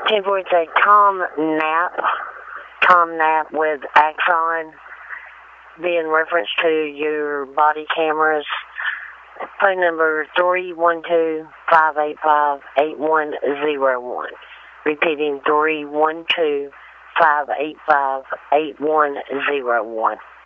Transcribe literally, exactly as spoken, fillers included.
ten forty-eight, Tom Knapp. Tom Knapp with Axon. Be in reference to your body cameras. Phone number three one two, five eight five, eight one zero one. Repeating three one two, five eight five, eight one zero one.